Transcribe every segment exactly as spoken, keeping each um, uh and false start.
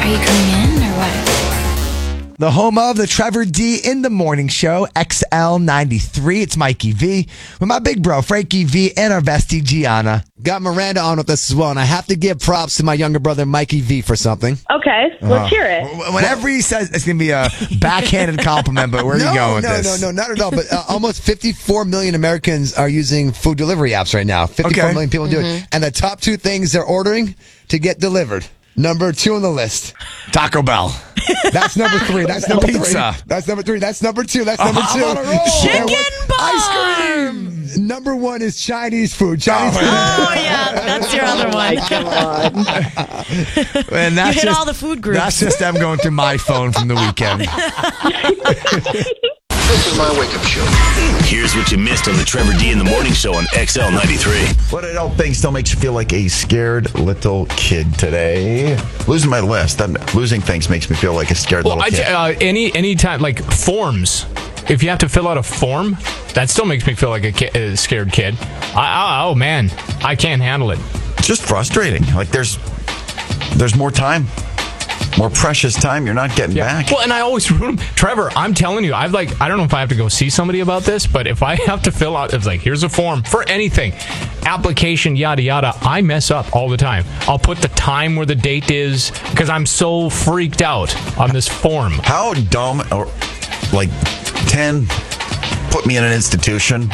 Are you coming in or what? The home of the Trevor D in the Morning Show, X L ninety-three. It's Mikey V with my big bro, Frankie V, and our bestie, Gianna. Got Miranda on with us as well, and I have to give props to my younger brother, Mikey V, for something. Okay, let's hear it. Whenever he says it's going to be a backhanded compliment, but where are no, you going with no, this? No, no, not at all. But uh, almost fifty-four million Americans are using food delivery apps right now. fifty-four Okay. million people do Mm-hmm. it. And the top two things they're ordering to get delivered. Number two on the list. Taco Bell. That's number three. That's number Pizza. three. That's number three. That's number two. That's number I'm two. on a roll. Chicken Ice bun! cream. Number one is Chinese food. Chinese Oh, food. Oh, yeah, that's your other one. And that's You hit just, all the food groups. That's just them going through my phone from the weekend. This is my wake-up show. Here's what you missed on the Trevor D in the Morning Show on X L ninety-three. What I don't think still makes you feel like a scared little kid today. Losing my list. That, losing things makes me feel like a scared Well, little I, kid. uh, any any time like forms. If you have to fill out a form, that still makes me feel like a, ki- a scared kid. I, I, oh man, I can't handle it. It's just frustrating. Like there's there's more time. More precious time you're not getting back. Well, and I always root 'em. Trevor, I'm telling you, I've like I don't know if I have to go see somebody about this, but if I have to fill out, it's like here's a form for anything, application, yada yada. I mess up all the time. I'll put the time where the date is because I'm so freaked out on this form. How dumb or like ten put me in an institution.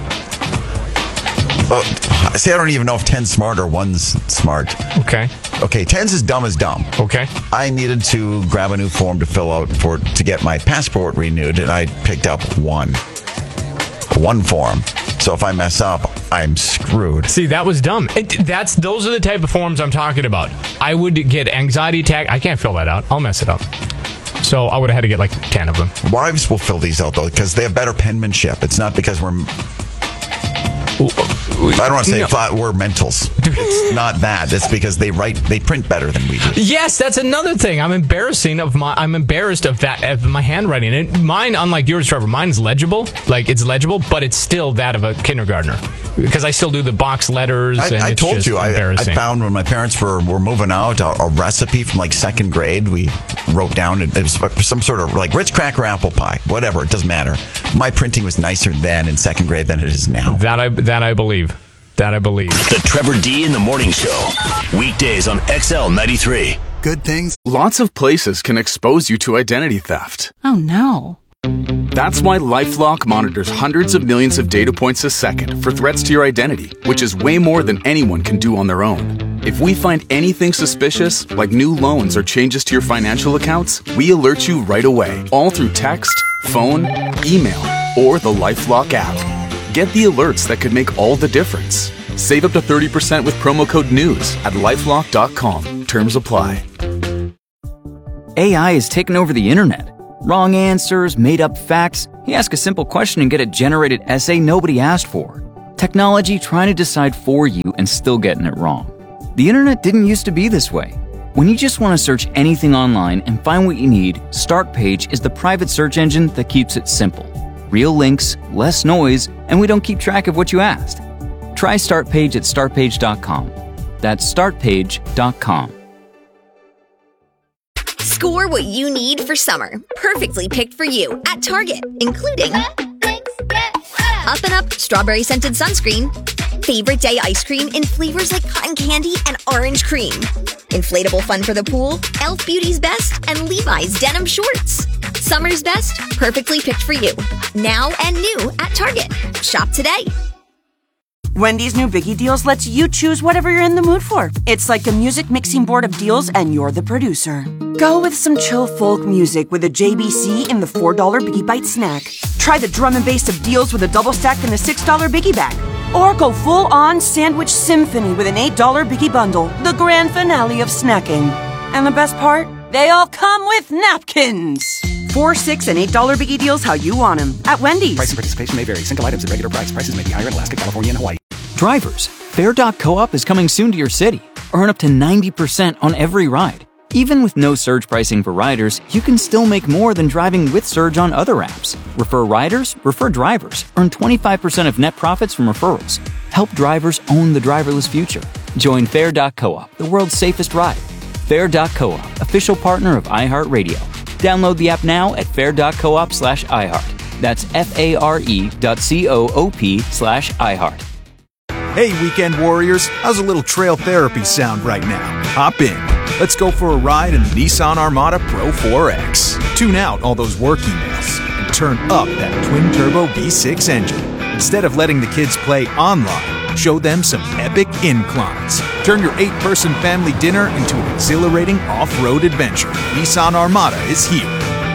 Uh, see, I don't even know if ten's smart or one's smart. Okay. Okay, ten's as dumb as dumb. Okay. I needed to grab a new form to fill out for to get my passport renewed, and I picked up one. One form. So if I mess up, I'm screwed. See, that was dumb. It, that's those are the type of forms I'm talking about. I would get anxiety attack. I can't fill that out. I'll mess it up. So I would have had to get like ten of them. Wives will fill these out, though, because they have better penmanship. It's not because we're... I don't want to say No. flat, we're mentals. It's not that. It's because they write, they print better than we do. Yes, that's another thing. I'm embarrassing of my. I'm embarrassed of that of my handwriting. And mine, unlike yours, Trevor, mine's legible. Like it's legible, but it's still that of a kindergartner because I still do the box letters. I, and I it's told just you, I, I embarrassing. found when my parents were, were moving out a, a recipe from like second grade. We wrote down it, it was some sort of like Ritz cracker apple pie, whatever. It doesn't matter. My printing was nicer then in second grade than it is now. That I that I believe. That I believe. The Trevor D in the Morning Show. Weekdays on X L ninety-three. Good things. Lots of places can expose you to identity theft. Oh, no. That's why LifeLock monitors hundreds of millions of data points a second for threats to your identity, which is way more than anyone can do on their own. If we find anything suspicious, like new loans or changes to your financial accounts, we alert you right away, all through text, phone, email, or the LifeLock app. Get the alerts that could make all the difference. Save up to thirty percent with promo code NEWS at lifelock dot com. Terms apply. A I has taken over the internet. Wrong answers, made up facts. You ask a simple question and get a generated essay nobody asked for. Technology trying to decide for you and still getting it wrong. The internet didn't used to be this way. When you just want to search anything online and find what you need, StartPage is the private search engine that keeps it simple. Real links, less noise, and we don't keep track of what you asked. Try StartPage at start page dot com. That's start page dot com. Score what you need for summer. Perfectly picked for you at Target, including Up and Up Strawberry Scented Sunscreen, Favorite Day Ice Cream in flavors like cotton candy and orange cream, Inflatable Fun for the Pool, Elf Beauty's Best, and Levi's Denim Shorts. Summer's best, perfectly picked for you. Now and new at Target. Shop today. Wendy's new Biggie Deals lets you choose whatever you're in the mood for. It's like a music mixing board of deals and you're the producer. Go with some chill folk music with a J B C in the four dollar Biggie Bite snack. Try the drum and bass of deals with a double stack in the six dollar Biggie Bag. Or go full-on sandwich symphony with an eight dollar Biggie Bundle, the grand finale of snacking. And the best part? They all come with napkins. Four, six, and eight dollar Biggie Deals how you want them at Wendy's. Price and participation may vary. Single items at regular price. Prices may be higher in Alaska, California, and Hawaii. Drivers, Fare dot coop is coming soon to your city. Earn up to ninety percent on every ride. Even with no surge pricing for riders, you can still make more than driving with surge on other apps. Refer riders, refer drivers. Earn twenty-five percent of net profits from referrals. Help drivers own the driverless future. Join Fare dot coop, the world's safest ride. Fair dot coop, official partner of iHeartRadio. Download the app now at fair dot coop slash iHeart. That's F-A-R-E dot C-O-O-P slash iHeart. Hey, weekend warriors, how's a little trail therapy sound right now? Hop in. Let's go for a ride in the Nissan Armada Pro four X. Tune out all those work emails and turn up that twin-turbo V six engine. Instead of letting the kids play online, show them some epic inclines. Turn your eight-person family dinner into an exhilarating off-road adventure. Nissan Armada is here.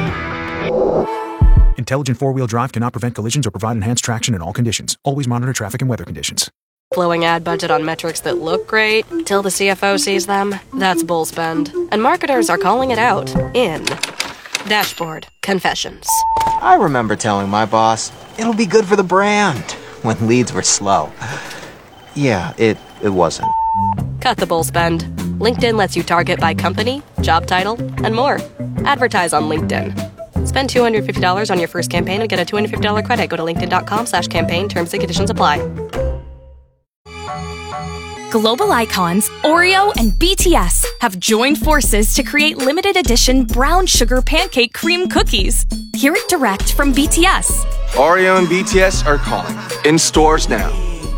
Intelligent four-wheel drive cannot prevent collisions or provide enhanced traction in all conditions. Always monitor traffic and weather conditions. Blowing ad budget on metrics that look great till the C F O sees them? That's bull spend. And marketers are calling it out in Dashboard Confessions. I remember telling my boss, it'll be good for the brand, when leads were slow. Yeah, it, it wasn't. Cut the bull spend. LinkedIn lets you target by company, job title, and more. Advertise on LinkedIn. Spend two hundred fifty dollars on your first campaign and get a two hundred fifty dollars credit. Go to linkedin.com slash campaign. Terms and conditions apply. Global icons Oreo and B T S have joined forces to create limited edition brown sugar pancake cream cookies. Hear it direct from B T S. Oreo and B T S are calling. In stores now.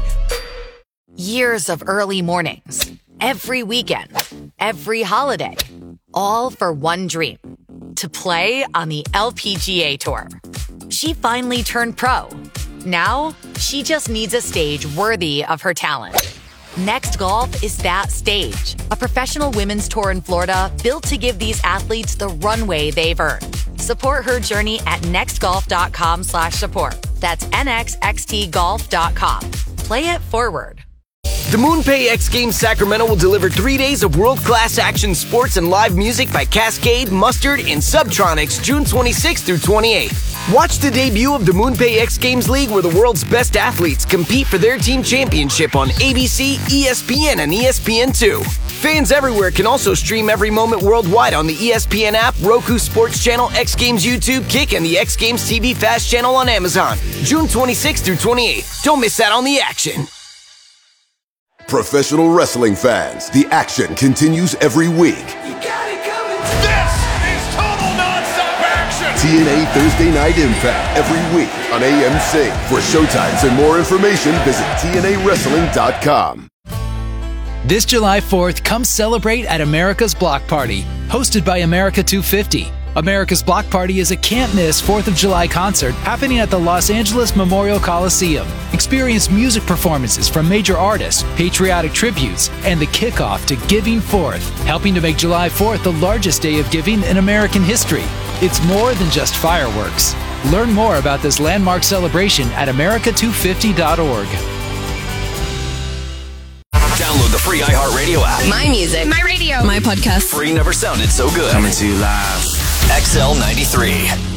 Years of early mornings, every weekend, every holiday, all for one dream, to play on the L P G A Tour. She finally turned pro. Now, she just needs a stage worthy of her talent. Next Golf is that stage, a professional women's tour in Florida built to give these athletes the runway they've earned. Support her journey at nextgolf.com slash support. That's nxxtgolf dot com. Play it forward. The MoonPay X Games Sacramento will deliver three days of world-class action sports and live music by Cascade, Mustard, and Subtronics June twenty-sixth through twenty-eighth. Watch the debut of the MoonPay X Games League where the world's best athletes compete for their team championship on A B C, E S P N, and E S P N two. Fans everywhere can also stream every moment worldwide on the E S P N app, Roku Sports Channel, X Games YouTube, Kick, and the X Games T V Fast channel on Amazon. June twenty-sixth through twenty-eighth. Don't miss out on the action. Professional wrestling fans, the action continues every week. You got it coming. This is total nonstop action. T N A Thursday Night Impact every week on A M C. For showtimes and more information, visit T N A wrestling dot com. This July fourth, come celebrate at America's Block Party, hosted by America two fifty. America's Block Party is a can't-miss fourth of July concert happening at the Los Angeles Memorial Coliseum. Experience music performances from major artists, patriotic tributes, and the kickoff to Giving Fourth, helping to make July fourth the largest day of giving in American history. It's more than just fireworks. Learn more about this landmark celebration at america two fifty dot org. Download the free iHeartRadio app. My music. My radio. My podcast. Free never sounded so good. Coming to you live. X L ninety-three.